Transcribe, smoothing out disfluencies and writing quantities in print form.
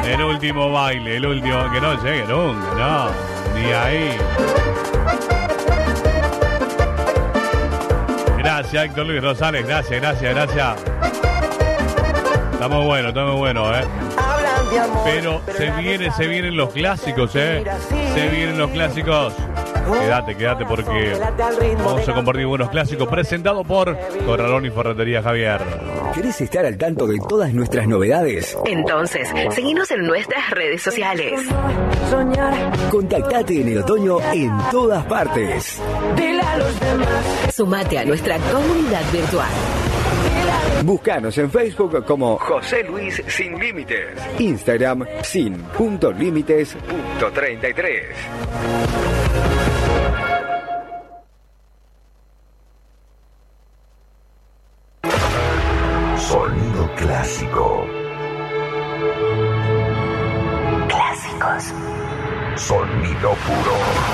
El último baile, el último, que no llegue nunca, no, ni ahí. Gracias, Héctor Luis Rosales, gracias. Está muy bueno, Pero se vienen los clásicos, Se vienen los clásicos. Quédate porque vamos a compartir buenos clásicos presentados por Corralón y Ferretería Javier. ¿Querés estar al tanto de todas nuestras novedades? Entonces, seguinos en nuestras redes sociales. Contactate en el otoño en todas partes. Sumate a nuestra comunidad virtual. Búscanos en Facebook como José Luis Sin Límites. Instagram sin.límites.33. Sonido clásico. Clásicos. Sonido puro.